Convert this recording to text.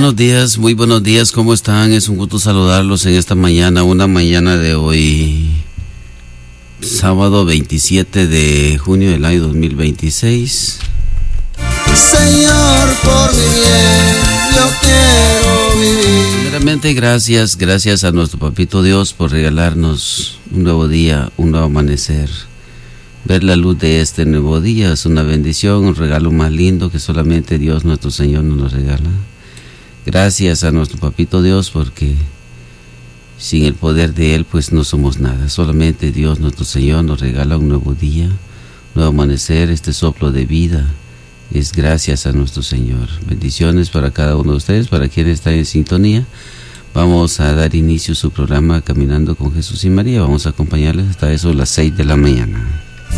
muy buenos días, ¿cómo están? Es un gusto saludarlos en esta mañana, una mañana de hoy, sábado 27 de junio del año 2026. Señor, por mi bien, yo quiero vivir. Primeramente, gracias a nuestro Papito Dios por regalarnos un nuevo día, un nuevo amanecer. Ver la luz de este nuevo día es una bendición, un regalo más lindo que solamente Dios nuestro Señor nos regala. Gracias a nuestro Papito Dios, porque sin el poder de Él pues no somos nada. Solamente Dios nuestro Señor nos regala un nuevo día, un nuevo amanecer, este soplo de vida. Es gracias a nuestro Señor. Bendiciones para cada uno de ustedes, para quienes están en sintonía. Vamos a dar inicio a su programa Caminando con Jesús y María. Vamos a acompañarles hasta eso las 6 de la mañana.